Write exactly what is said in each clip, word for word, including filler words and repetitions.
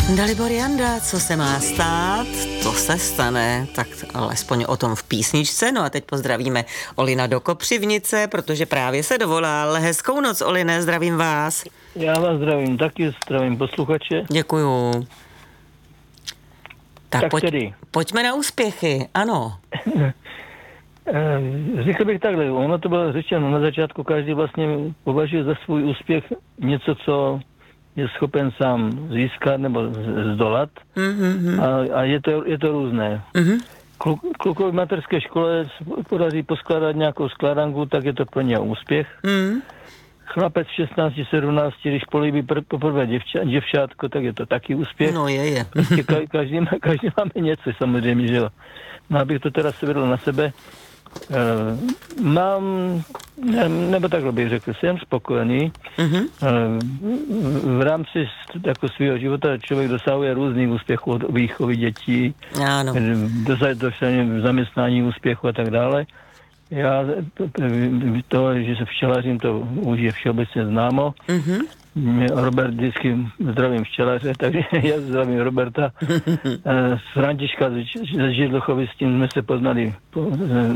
Dalibor Janda, co se má stát, to se stane, tak alespoň o tom v písničce. No a teď pozdravíme Olina do Kopřivnice, protože právě se dovolal. Hezkou noc, Oline, zdravím vás. Já vás zdravím taky, zdravím posluchače. Děkuju. Tak, tak pojď, tedy. Pojďme na úspěchy, ano. Řekl bych takhle, ono to bylo řečeno na začátku, každý vlastně považuje za svůj úspěch něco, co je schopen sám získat nebo zdolat. Mm-hmm. A, a je to, je to různé. Mm-hmm. Kluk, klukovi v mateřské škole podaří poskládat nějakou skládanku, tak je to pro ně úspěch. Mm-hmm. Chlapec v šestnácti sedmnácti, když políbí pr- poprvé děvča, děvčátko, tak je to taky úspěch. No je, je. Prostě ka- každý, má, každý máme něco, samozřejmě, že jo. No, abych to teda sevedl na sebe, Uh, mám, ne, nebo takhle bych řekl, jsem spokojený. Uh-huh. Uh, v rámci jako svého života člověk dosahuje různých úspěchů od výchovy dětí, ano. dosažení zaměstnání úspěchu a tak dále. Já to, že se včelařím, to už je všeobecně známo. Uh-huh. Robert vždycky zdravím včelaře, takže já zdravím Roberta. Z Františka ze Židlochovy, s tím jsme se poznali po,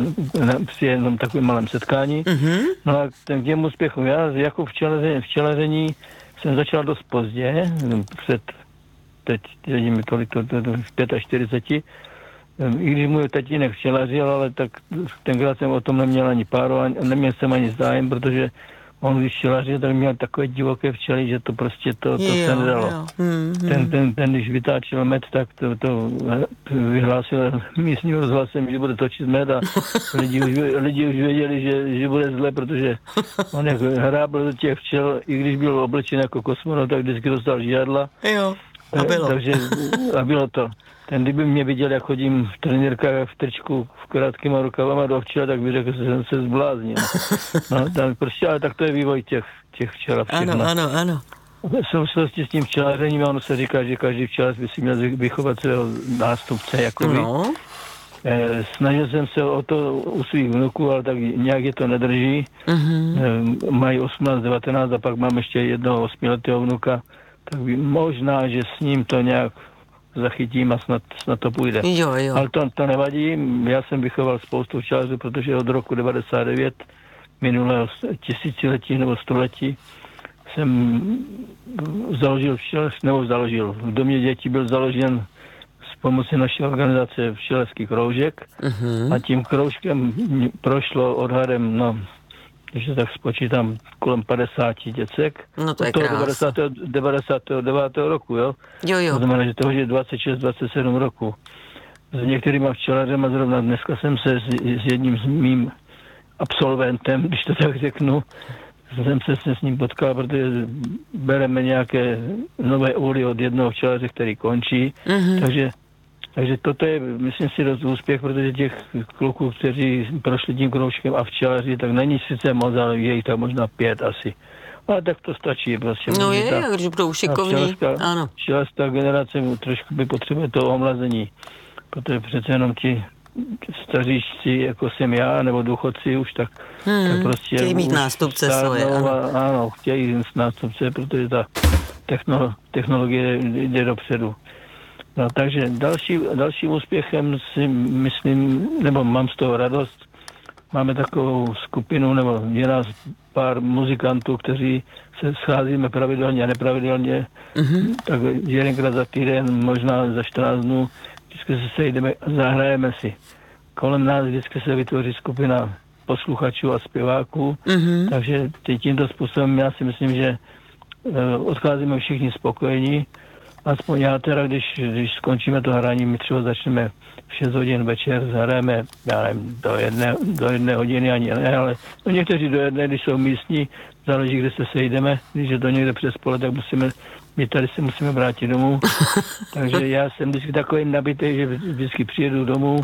při jednom takovém malém setkání. Uh-huh. No a ten k těm úspěchu. Já jako včelaření, včelaření jsem začal dost pozdě, před, teď vidím tolik, to, to, to, v čtyřiceti pěti. I když můj tatínek včelařil, ale tak tenkrát jsem o tom neměl ani páru, a neměl jsem ani zájem, protože on když včelařil, tak měl takové divoké včely, že to prostě to, to jo, se nedalo. Mm-hmm. Ten, ten, ten, když vytáčel med, tak to, to vyhlásil místním rozhlasem, že bude točit med a lidi už, lidi už věděli, že, že bude zle, protože on jako hrábl do těch včel, i když byl oblečen jako kosmonaut, tak vždycky dostal žádla. Jo, a bylo. Takže, a bylo to. Ten, kdyby mě viděl, jak chodím v trenýrkách, v tričku, v krátkýma rukavama do včela, tak by řekl, že jsem se zbláznil. No, tak prostě, ale tak to je vývoj těch, těch včel. Ano, ano, ano. V souvislosti s tím včelařením, ono se říká, že každý včelař by si měl vychovat svého nástupce, jako vy. No. Eh, snažil jsem se o to u svých vnuků, ale tak nějak je to nedrží. Mm-hmm. Eh, mají osmnáct, devatenáct a pak mám ještě jednoho osmiletého vnuka, tak by, možná, že s ním to nějak zachytím a snad, snad to půjde. Jo, jo. Ale to, to nevadí, já jsem vychoval spoustu včelařů, protože od roku devadesát devět minulého tisíciletí nebo století jsem založil včelař, nebo založil. V domě dětí byl založen s pomocí naší organizace včelařský kroužek uh-huh. a tím kroužkem prošlo odhadem, no, když se tak spočítám, kolem padesáti děcek. No to je krásné. devadesátého devátého roku, jo? Jo, jo. To znamená, že toho je dvacet šest dvacet sedm roku. S některýma včelařema zrovna dneska jsem se s, s jedním s mým absolventem, když to tak řeknu, jsem se s ním potkal, protože bereme nějaké nové úly od jednoho včelaře, který končí. Mm-hmm. Takže, takže toto je, myslím si, dost úspěch, protože těch kluků, kteří prošli tím kroužkem a včelaři, tak není sice moc, ale je jich tam možná pět asi. Ale tak to stačí. Prostě, no je, ta, když budou šikovní. Ano. Včelařská generace trošku by potřebuje to omlazení, protože přece jenom ti staříčci, jako jsem já, nebo důchodci už, tak, hmm, tak prostě... Chtějí mít nástupce svoje, ano. A, ano, chtějí mít nástupce, protože ta technolo, technologie jde dopředu. No, takže další, dalším úspěchem si myslím, nebo mám z toho radost, máme takovou skupinu, nebo je nás pár muzikantů, kteří se scházíme pravidelně a nepravidelně, mm-hmm. tak jedenkrát za týden, možná za čtrnáct dnů, vždycky se sejdeme a zahrajeme si. Kolem nás vždycky se vytvoří skupina posluchačů a zpěváků, mm-hmm. takže tímto způsobem já si myslím, že uh, odcházíme všichni spokojení. Aspoň já teda, když, když skončíme to hraní, my třeba začneme v šest hodin večer, zahrajeme, já nevím, do jedné, do jedné hodiny ani ne, ale no někteří do jedné, když jsou místní, záleží, kde se sejdeme, když je to někde přes pole, tak musíme, my tady se musíme vrátit domů. Takže já jsem vždycky takový nabitý, že vždycky přijedu domů,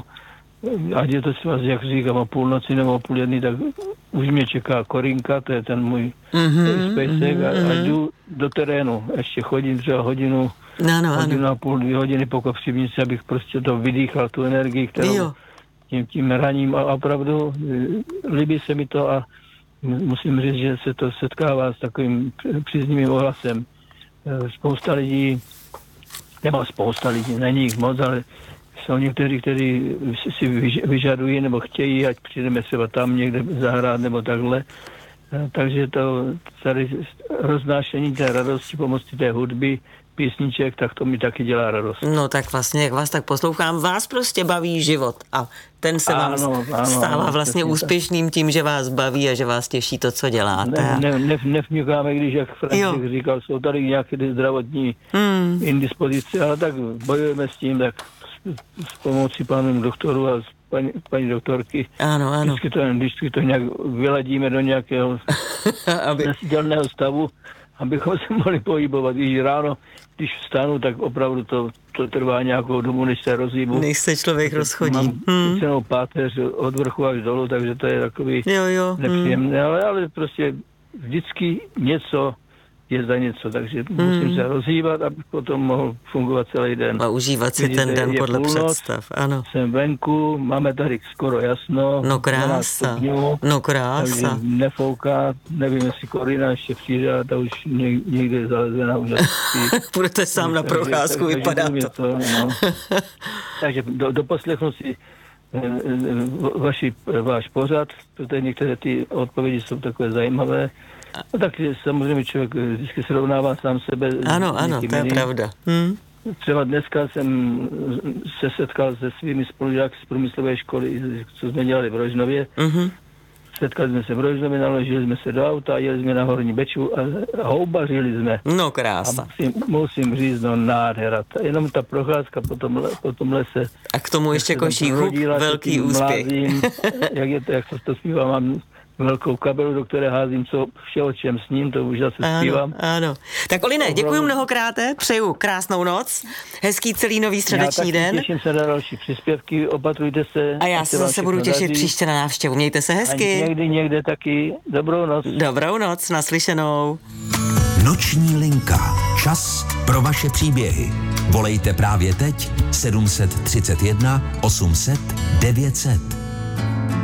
ať je to třeba, jak říkám, o půlnoci nebo o půl jedný, tak už mě čeká Korinka, to je ten můj mm-hmm, spacek mm-hmm. a, a jdu do terénu. Ještě chodím třeba hodinu, no, no, hodinu ano. a půl, dvě hodiny po Kopřivnici, abych prostě to vydýchal, tu energii, kterou jo. tím, tím raním a opravdu líbí se mi to a musím říct, že se to setkává s takovým příznivým ohlasem. Spousta lidí nebo spousta lidí, není jich moc, ale jsou někteří, kteří si vyžadují nebo chtějí, ať přijdeme třeba tam někde zahrát nebo takhle. Takže to tady roznášení té radosti pomocí té hudby, písniček, tak to mi taky dělá radost. No tak vlastně, jak vás tak poslouchám, vás prostě baví život a ten se vám ano, ano, stává vlastně úspěšným tak. tím, že vás baví a že vás těší to, co děláte. Ne, ne, ne, nevňukáme, když, jak František říkal, jsou tady nějaké zdravotní hmm. indispozice, ale tak bojujeme s tím, tak s pomocí pánům doktoru a s paní, paní doktorky. Ano, ano. Vždycky to, vždycky to nějak vyladíme do nějakého Aby... nesdělného stavu, abychom se mohli pohybovat. Když ráno, když vstanu, tak opravdu to, to trvá nějakou dobu, než se rozhýbu. Než se člověk rozchodí. Mám hmm. cenou páteř od vrchu až dolů, takže to je takový jo, jo. nepříjemné, hmm. ale, ale prostě vždycky něco je za něco, takže hmm. musím se rozhýbat, abych potom mohl fungovat celý den. A užívat si ten den podle půlnoc, představ, ano. Jsem venku, máme tady skoro jasno. No krása, dňů, no krása. Takže nefouká, nevím, jestli Korina ještě přijde, a ta už někde je zalezená. Už budete sám na procházku, vypadá to. to no. Takže do, doposlechnu si vaši, váš pořad, protože některé ty odpovědi jsou takové zajímavé. No tak samozřejmě člověk vždycky srovnává sám sebe. Ano, ano, to je jiným. Pravda. Hmm. Třeba dneska jsem se setkal se svými spolužáky z průmyslové školy, co jsme dělali v Rožnově. Mm-hmm. Setkali jsme se v Rožnově, naložili jsme se do auta, jeli jsme na Horní Bečvu a houbařili jsme. No krása. A musím, musím říct, no nádhera. Jenom ta procházka po tom, le, po tom lese. A k tomu ještě koší hub, velký úspěch. Mlázím, jak je to, jak to, to zpívám, mám velkou kabelu, do které házím co vše, o čem s ním, to už zase ano, zpívám. Ano, tak Oline, děkuji mnohokrát, přeju krásnou noc, hezký celý nový středeční den. Já těším se na další příspěvky, opatrujte se. A já se zase budu těšit daří. Příště na návštěvu, mějte se hezky. A někdy, někde taky, dobrou noc. Dobrou noc, naslyšenou. Noční linka, čas pro vaše příběhy. Volejte právě teď sedm set třicet jedna osm set devět set.